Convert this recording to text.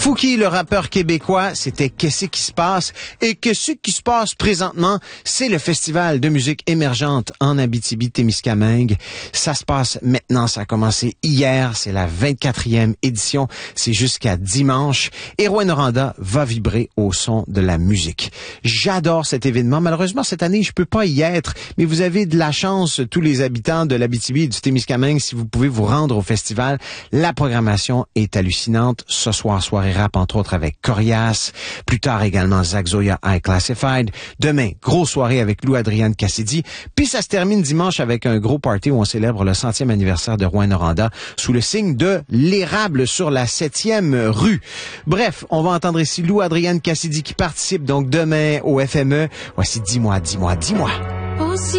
Fouki, le rappeur québécois, c'était Qu'est-ce qui se passe? Et qu'est-ce qui se passe présentement? C'est le festival de musique émergente en Abitibi-Témiscamingue. Ça se passe maintenant, ça a commencé hier, c'est la 24e édition, c'est jusqu'à dimanche. Et Rouyn-Noranda va vibrer au son de la musique. J'adore cet événement. Malheureusement, cette année, je peux pas y être, mais vous avez de la chance, tous les habitants de l'Abitibi et du Témiscamingue, si vous pouvez vous rendre au festival. La programmation est hallucinante. Ce soir, soirée rap, entre autres, avec Corias. Plus tard, également, Zach Zoya High Classified. Demain, grosse soirée avec Lou Adrienne Cassidy. Puis ça se termine dimanche avec un gros party où on célèbre le 100e anniversaire de Rouyn-Noranda sous le signe de l'érable sur la 7e rue. Bref, on va entendre ici Lou Adrienne Cassidy qui participe donc demain au FME. Voici Dis-moi.